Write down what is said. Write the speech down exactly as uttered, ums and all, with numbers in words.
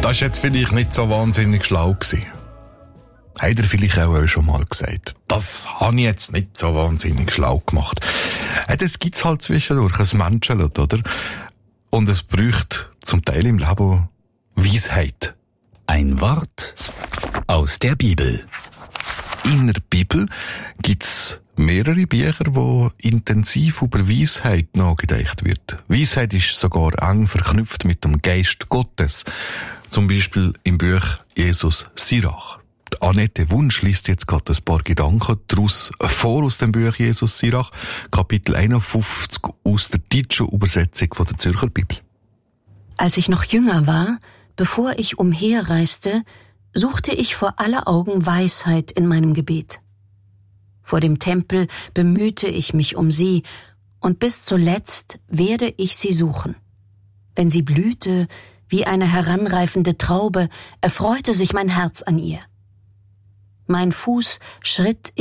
Das ist jetzt vielleicht nicht so wahnsinnig schlau gewesen. Habt ihr vielleicht auch schon mal gesagt. Das habe ich jetzt nicht so wahnsinnig schlau gemacht. Äh, das gibt's halt zwischendurch, ein Menschenlot, oder? Und es braucht zum Teil im Leben Weisheit. Ein Wort aus der Bibel. In der Bibel gibt's mehrere Bücher, wo intensiv über Weisheit nachgedacht wird. Weisheit ist sogar eng verknüpft mit dem Geist Gottes. Zum Beispiel im Buch Jesus Sirach. Die Annette Wunsch liest jetzt gerade ein paar Gedanken daraus vor aus dem Buch Jesus Sirach, Kapitel einundfünfzig aus der deutschen Übersetzung von der Zürcher Bibel. Als ich noch jünger war, bevor ich umherreiste, suchte ich vor aller Augen Weisheit in meinem Gebet. Vor dem Tempel bemühte ich mich um sie, und bis zuletzt werde ich sie suchen. Wenn sie blühte, wie eine heranreifende Traube, erfreute sich mein Herz an ihr. Mein Fuß schritt